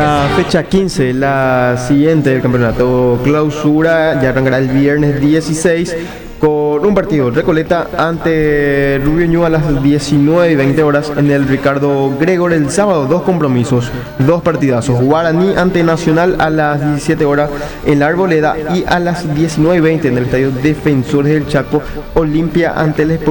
La fecha 15, la siguiente del campeonato clausura, ya arrancará el viernes 16 con un partido Recoleta ante Rubio Ñu a las 19:20 en el Ricardo Gregor. El sábado dos compromisos, dos partidazos: Guaraní ante Nacional a las 17 en la Arboleda, y a las 19:20 en el estadio Defensores del Chaco, Olimpia ante el